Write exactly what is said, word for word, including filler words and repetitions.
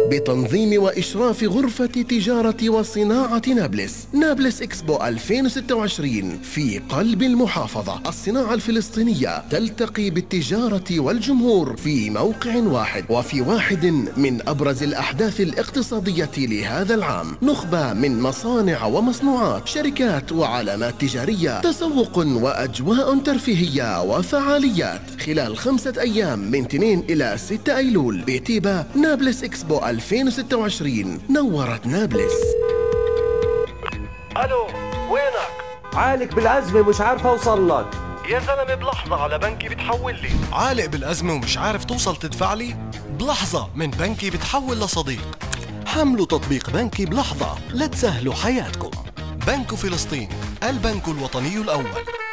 بتنظيم وإشراف غرفة تجارة وصناعة نابلس. نابلس إكسبو ألفين وستة وعشرين في قلب المحافظة. الصناعة الفلسطينية تلتقي بالتجارة والجمهور في موقع واحد، وفي واحد من أبرز الأحداث الاقتصادية لهذا العام. نخبة من مصانع ومصنوعات، شركات وعلامات تجارية، تسوق وأجواء ترفيهية وفعاليات خلال خمسة أيام من اثنين إلى ستة أيلول بتيبا. نابلس إكسبو ألفين وستة وعشرين نورت نابلس. الو، وينك؟ عالق بالأزمة مش عارف أوصل لك. يا زلمة بلحظة على بنكي بتحول لي. عالق بالأزمة ومش عارف توصل تدفع لي؟ بلحظة من بنكي بتحول لصديق. حملوا تطبيق بنكي بلحظة لتسهلوا حياتكم. بنك فلسطين، البنك الوطني الأول.